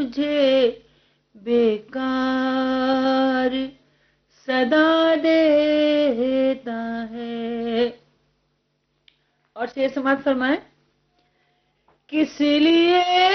मुझे बेकार सदा देता है। और शेर समाज फरमाए, किस लिए